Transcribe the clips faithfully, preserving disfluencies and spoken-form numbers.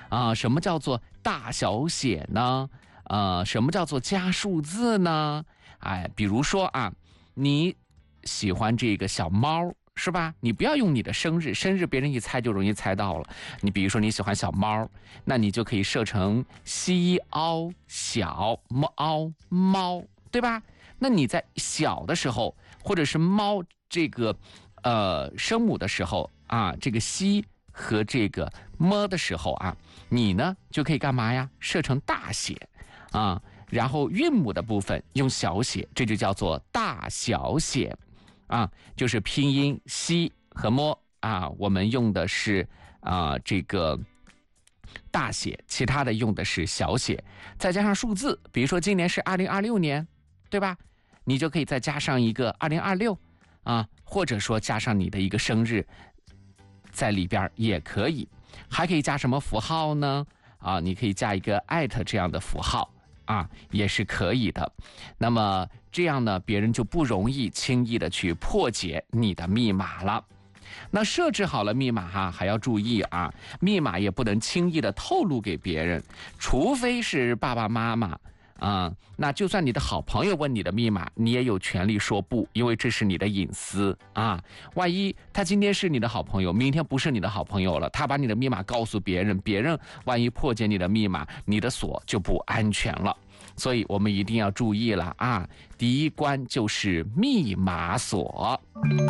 啊、呃，什么叫做大小写呢？呃，什么叫做加数字呢？哎，比如说啊，你喜欢这个小猫是吧？你不要用你的生日，生日别人一猜就容易猜到了。你比如说你喜欢小猫，那你就可以设成西凹小猫猫，对吧？那你在小的时候，或者是猫这个呃声母的时候啊，这个西和这个么的时候啊，你呢就可以干嘛呀？设成大写啊，然后韵母的部分用小写，这就叫做大小写啊，就是拼音西和么啊，我们用的是啊这个大写，其他的用的是小写，再加上数字，比如说今年是二零二六年，对吧？你就可以再加上一个二零二六啊，或者说加上你的一个生日在里边也可以，还可以加什么符号呢？啊，你可以加一个艾特这样的符号啊，也是可以的。那么这样呢，别人就不容易轻易的去破解你的密码了。那设置好了密码哈，还要注意啊，密码也不能轻易的透露给别人，除非是爸爸妈妈啊、嗯，那就算你的好朋友问你的密码，你也有权利说不，因为这是你的隐私啊。万一他今天是你的好朋友，明天不是你的好朋友了，他把你的密码告诉别人，别人万一破解你的密码，你的锁就不安全了。所以我们一定要注意了啊！第一关就是密码锁。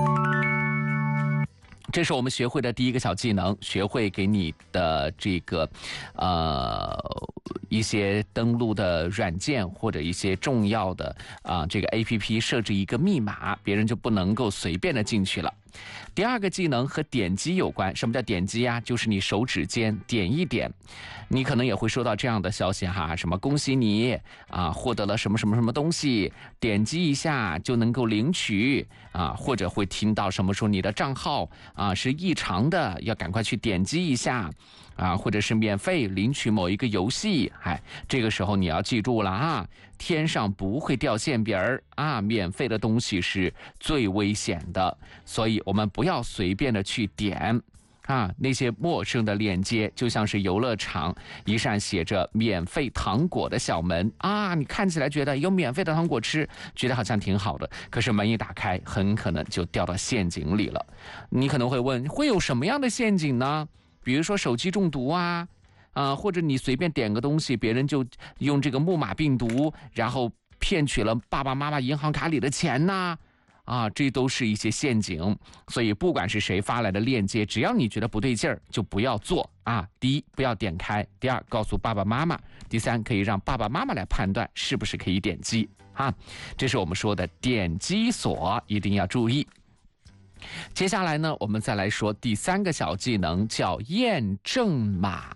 这是我们学会的第一个小技能，学会给你的这个呃一些登录的软件或者一些重要的啊、呃、这个 A P P 设置一个密码，别人就不能够随便的进去了。第二个技能和点击有关。什么叫点击呀？就是你手指尖点一点，你可能也会收到这样的消息哈，什么恭喜你啊获得了什么什么什么东西，点击一下就能够领取啊，或者会听到什么说你的账号啊是异常的，要赶快去点击一下啊，或者是免费领取某一个游戏。哎，这个时候你要记住了啊，天上不会掉馅饼儿啊，免费的东西是最危险的，所以我们不要随便的去点啊，那些陌生的链接就像是游乐场一扇写着免费糖果的小门啊，你看起来觉得有免费的糖果吃，觉得好像挺好的，可是门一打开，很可能就掉到陷阱里了。你可能会问，会有什么样的陷阱呢？比如说手机中毒啊，啊、呃，或者你随便点个东西，别人就用这个木马病毒，然后骗取了爸爸妈妈银行卡里的钱呐。啊，这都是一些陷阱，所以不管是谁发来的链接，只要你觉得不对劲儿，就不要做啊。第一，不要点开；第二，告诉爸爸妈妈；第三，可以让爸爸妈妈来判断是不是可以点击啊。这是我们说的点击锁，一定要注意。接下来呢，我们再来说第三个小技能，叫验证码。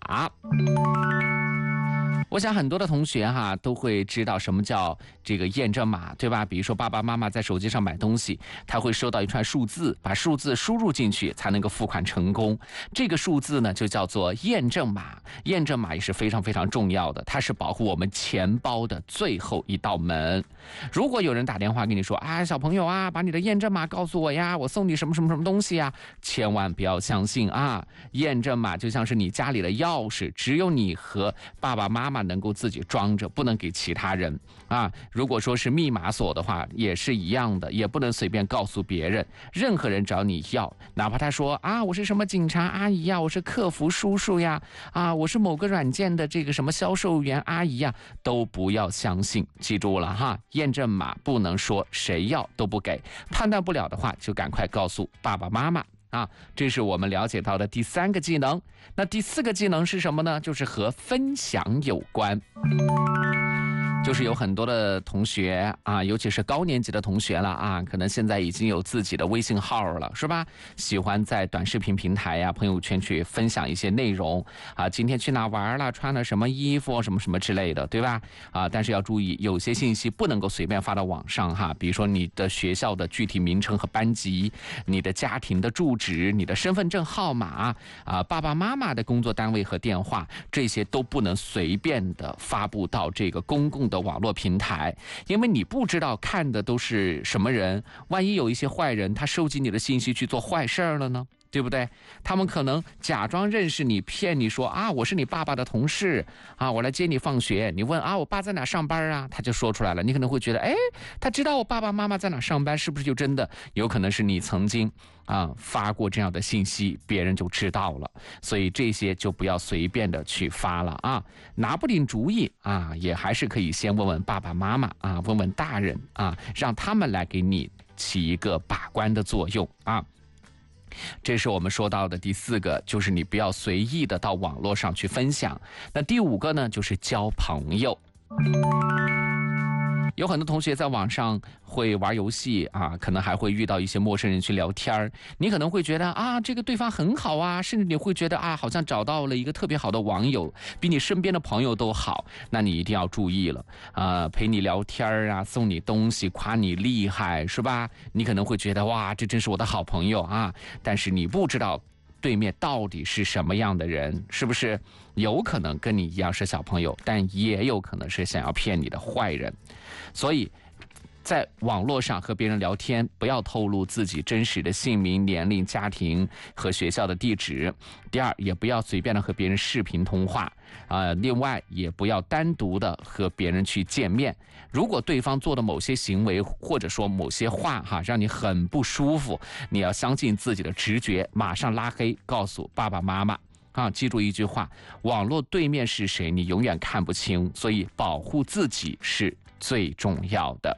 我想很多的同学哈都会知道什么叫这个验证码，对吧？比如说爸爸妈妈在手机上买东西，他会收到一串数字，把数字输入进去才能够付款成功。这个数字呢就叫做验证码。验证码也是非常非常重要的，它是保护我们钱包的最后一道门。如果有人打电话跟你说啊，小朋友啊，把你的验证码告诉我呀，我送你什么什么什么东西呀，千万不要相信啊！验证码就像是你家里的钥匙，只有你和爸爸妈妈能够自己装着，不能给其他人啊。如果说是密码锁的话，也是一样的，也不能随便告诉别人。任何人找你要，哪怕他说啊，我是什么警察阿姨呀，我是客服叔叔呀，啊，我是某个软件的这个什么销售员阿姨呀，都不要相信。记住了哈，验证码不能说谁要都不给，判断不了的话，就赶快告诉爸爸妈妈。啊，这是我们了解到的第三个技能。那第四个技能是什么呢？就是和分享有关。就是有很多的同学啊，尤其是高年级的同学了啊，可能现在已经有自己的微信号了，是吧？喜欢在短视频平台呀、朋友圈去分享一些内容啊，今天去哪玩了，穿了什么衣服，什么什么之类的，对吧？啊，但是要注意，有些信息不能够随便发到网上哈，比如说你的学校的具体名称和班级，你的家庭的住址，你的身份证号码啊，爸爸妈妈的工作单位和电话，这些都不能随便的发布到这个公共的的网络平台，因为你不知道看的都是什么人，万一有一些坏人他收集你的信息去做坏事了呢， 对不对？他们可能假装认识你，骗你说啊，我是你爸爸的同事啊，我来接你放学。你问啊，我爸在哪上班啊？他就说出来了。你可能会觉得，哎，他知道我爸爸妈妈在哪上班，是不是就真的？有可能是你曾经啊发过这样的信息，别人就知道了。所以这些就不要随便的去发了啊，拿不定主意啊，也还是可以先问问爸爸妈妈啊，问问大人啊，让他们来给你起一个把关的作用啊。这是我们说到的第四个，就是你不要随意的到网络上去分享。那第五个呢，就是交朋友。有很多同学在网上会玩游戏啊，可能还会遇到一些陌生人去聊天，你可能会觉得啊，这个对方很好啊，甚至你会觉得啊，好像找到了一个特别好的网友，比你身边的朋友都好。那你一定要注意了啊，陪你聊天啊，送你东西，夸你厉害，是吧？你可能会觉得哇，这真是我的好朋友啊，但是你不知道对面到底是什么样的人，是不是？有可能跟你一样是小朋友，但也有可能是想要骗你的坏人。所以在网络上和别人聊天，不要透露自己真实的姓名、年龄、家庭和学校的地址。第二，也不要随便的和别人视频通话啊、呃。另外，也不要单独的和别人去见面。如果对方做的某些行为或者说某些话哈，让你很不舒服，你要相信自己的直觉，马上拉黑，告诉爸爸妈妈。啊，记住一句话，网络对面是谁，你永远看不清，所以保护自己是最重要的。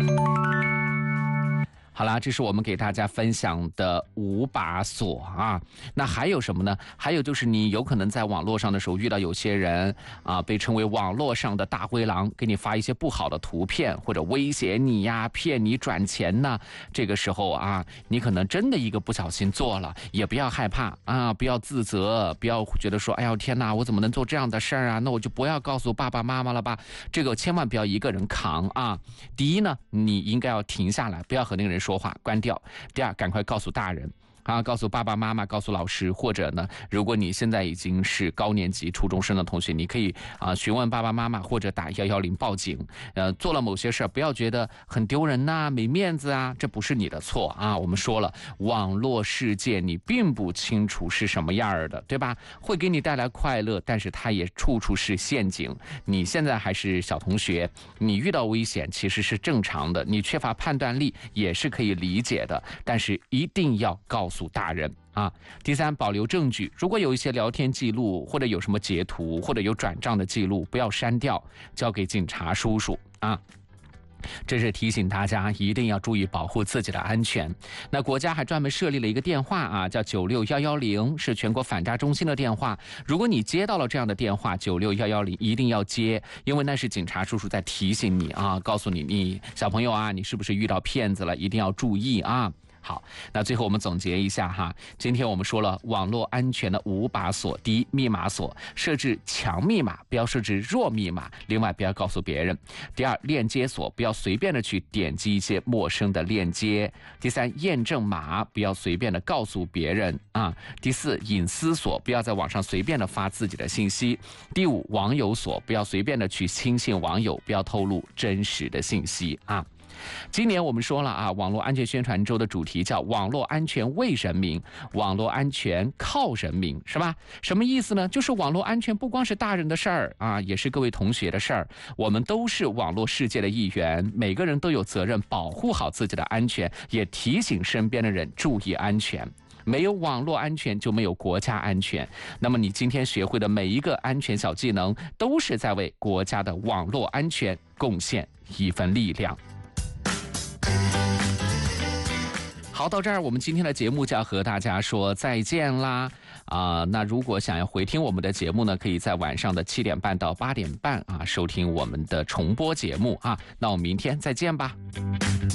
好啦，这是我们给大家分享的五把锁啊。那还有什么呢？还有就是你有可能在网络上的时候遇到有些人啊，被称为网络上的大灰狼，给你发一些不好的图片，或者威胁你呀、骗你转钱呐。这个时候啊，你可能真的一个不小心做了，也不要害怕啊，不要自责，不要觉得说，哎呦天哪，我怎么能做这样的事儿啊？那我就不要告诉爸爸妈妈了吧。这个千万不要一个人扛啊。第一呢，你应该要停下来，不要和那个人说。说话关掉。第二，赶快告诉大人啊，告诉爸爸妈妈，告诉老师，或者呢，如果你现在已经是高年级初中生的同学，你可以啊询问爸爸妈妈，或者打一一零报警。呃，做了某些事儿，不要觉得很丢人呐、没面子啊，这不是你的错啊。我们说了，网络世界你并不清楚是什么样的，对吧？会给你带来快乐，但是它也处处是陷阱。你现在还是小同学，你遇到危险其实是正常的，你缺乏判断力也是可以理解的，但是一定要告诉大人啊。第三，保留证据，如果有一些聊天记录，或者有什么截图，或者有转账的记录，不要删掉，交给警察叔叔啊。这是提醒大家一定要注意保护自己的安全。那国家还专门设立了一个电话啊，叫九六一一零，是全国反诈中心的电话。如果你接到了这样的电话九六一一零，一定要接，因为那是警察叔叔在提醒你啊，告诉你，你小朋友啊，你是不是遇到骗子了，一定要注意啊。好，那最后我们总结一下哈，今天我们说了网络安全的五把锁。第一，密码锁，设置强密码，不要设置弱密码，另外不要告诉别人。第二，链接锁，不要随便的去点击一些陌生的链接。第三，验证码，不要随便的告诉别人啊。第四，隐私锁，不要在网上随便的发自己的信息。第五，网友锁，不要随便的去轻信网友，不要透露真实的信息啊。今年我们说了啊，网络安全宣传周的主题叫网络安全为人民，网络安全靠人民，是吧？什么意思呢？就是网络安全不光是大人的事儿啊，也是各位同学的事儿。我们都是网络世界的一员，每个人都有责任保护好自己的安全，也提醒身边的人注意安全。没有网络安全就没有国家安全。那么你今天学会的每一个安全小技能，都是在为国家的网络安全贡献一份力量。好，到这儿我们今天的节目就要和大家说再见啦啊、呃！那如果想要回听我们的节目呢，可以在晚上的七点半到八点半啊收听我们的重播节目啊。那我们明天再见吧。